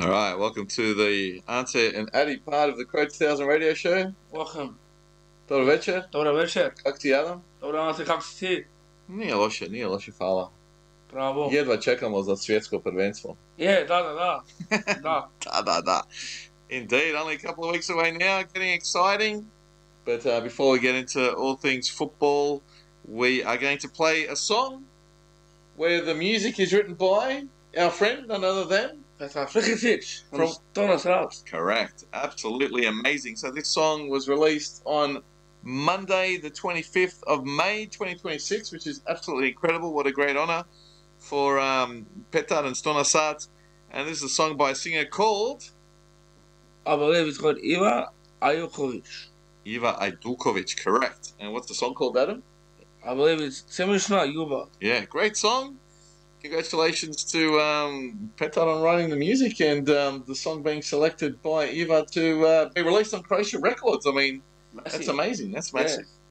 All right, welcome to the Ante and Addy part of the Crow 2000 radio show. Welcome. Dobro večer. Dobro večer. Kako ti, Adam? Dobro Ante, kako si ti? Nije loše, hvala. Bravo. Jedva čekamo za svjetsko prvenstvo. Da. Da. Indeed, only a couple of weeks away now, getting exciting. But before we get into all things football, we are going to play a song where the music is written by our friend, none other than Petar Frikitic From- from Stona Srat. Correct. Absolutely amazing. So this song was released on Monday, the 25th of May, 2026, which is absolutely incredible. What a great honor for Petar and Stona Srat. And this is a song by a singer called I believe it's called Iva Ajukovic. Iva Ajdukovic. Correct. And what's the song called, Adam? I believe it's Semishna Yuba. Yeah, great song. Congratulations to Petar on writing the music and the song being selected by Iva to be released on Croatia Records. I mean, that's amazing. That's massive.